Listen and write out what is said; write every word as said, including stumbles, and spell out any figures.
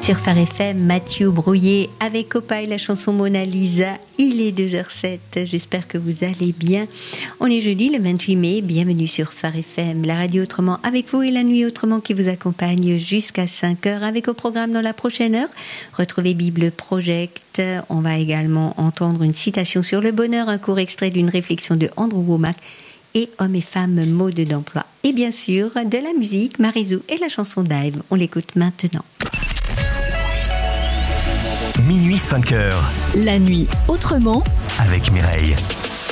Sur Phare F M, Mathieu Brouillet avec Copa et la chanson Mona Lisa. Il est deux heures zéro sept, j'espère que vous allez bien. On est jeudi le vingt-huit mai, bienvenue sur Phare F M, la radio autrement avec vous et la nuit autrement qui vous accompagne jusqu'à cinq heures avec au programme dans la prochaine heure. Retrouvez Bible Project, on va également entendre une citation sur le bonheur, un court extrait d'une réflexion de Andrew Wommack et Hommes et femmes, mode d'emploi. Et bien sûr, de la musique, Marizou et la chanson Dive, on l'écoute maintenant. Minuit cinq heures. La nuit autrement avec Mireille.